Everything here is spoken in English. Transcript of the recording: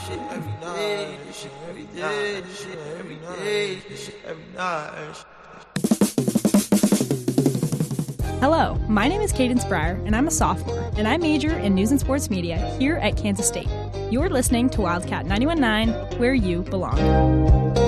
shit every day, this shit every day, this shit every day, this shit every night. Hello, my name is Cadence Breyer, and I'm a sophomore, and I major in news and sports media here at Kansas State. You're listening to Wildcat 91.9, where you belong.